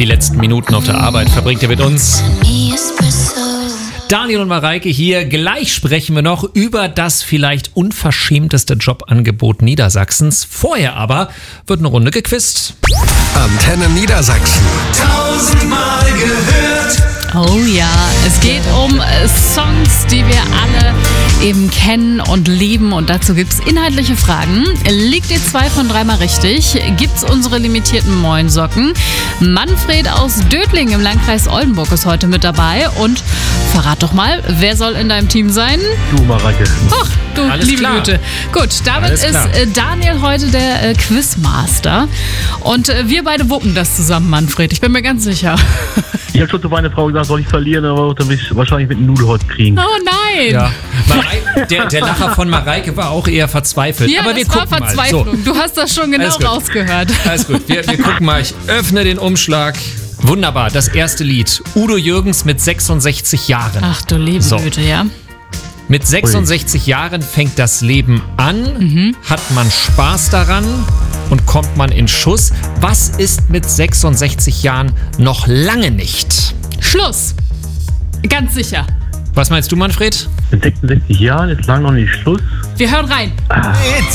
Die letzten Minuten auf der Arbeit verbringt er mit uns. Daniel und Mareike hier. Gleich sprechen wir noch über das vielleicht unverschämteste Jobangebot Niedersachsens. Vorher aber wird eine Runde gequizt. Antenne Niedersachsen. 1000-mal gehört. Oh ja, es geht um Songs, die wir alle eben kennen und lieben. Und dazu gibt es inhaltliche Fragen. Liegt ihr 2 von 3 mal richtig? Gibt's unsere limitierten Moinsocken? Manfred aus Dötlingen im Landkreis Oldenburg ist heute mit dabei. Und verrat doch mal, wer soll in deinem Team sein? Du, Mareike. Ach, du, Alles liebe klar. Güte. Gut, damit Alles klar. ist Daniel heute der Quizmaster. Und wir beide wuppen das zusammen, Manfred. Ich bin mir ganz sicher. Ich habe schon zu meiner Frau gesagt, soll ich verlieren, aber dann will ich wahrscheinlich mit einem Nudelholz kriegen. Oh nein! Ja. Der Lacher von Mareike war auch eher verzweifelt. Ja, aber wir das war gucken mal. Verzweiflung. So. Du hast das schon genau Alles gut. rausgehört. Alles gut, wir gucken mal. Ich öffne den Umschlag. Wunderbar, das erste Lied. Udo Jürgens mit 66 Jahren. Ach du liebe So. Güte, ja. Mit 66 Jahren fängt das Leben an, hat man Spaß daran und kommt man in Schuss. Was ist mit 66 Jahren noch lange nicht? Schluss. Ganz sicher. Was meinst du, Manfred? Mit 66 Jahren ist lang noch nicht Schluss. Wir hören rein.